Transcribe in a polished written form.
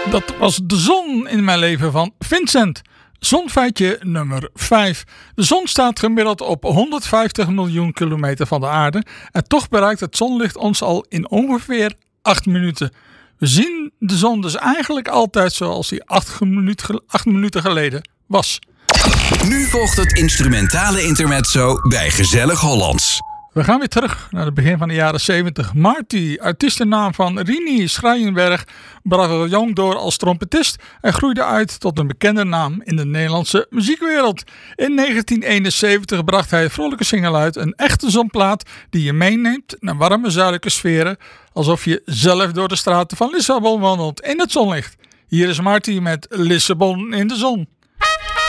Dat was de zon in mijn leven van Vincent. Zonfeitje nummer 5. De zon staat gemiddeld op 150 miljoen kilometer van de aarde en toch bereikt het zonlicht ons al in ongeveer 8 minuten. We zien de zon dus eigenlijk altijd zoals die 8 minuten geleden was. Nu volgt het instrumentale intermezzo bij Gezellig Hollands. We gaan weer terug naar het begin van de jaren 70. Marty, artiestennaam van Rini Schrijnberg, brak al jong door als trompetist en groeide uit tot een bekende naam in de Nederlandse muziekwereld. In 1971 bracht hij vrolijke single uit, een echte zonplaat die je meeneemt naar warme zuidelijke sferen, alsof je zelf door de straten van Lissabon wandelt in het zonlicht. Hier is Marty met Lissabon in de zon.